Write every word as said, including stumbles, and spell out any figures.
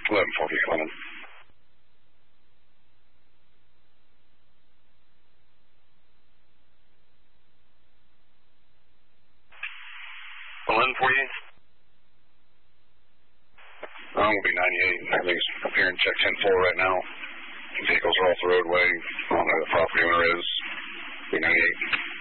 eleven four, keep coming. eleven forty-eight. I'm going to be ninety-eight. Everything's up here in check ten four right now. Vehicles are off the roadway. I don't know who the property owner is. Be ninety-eight.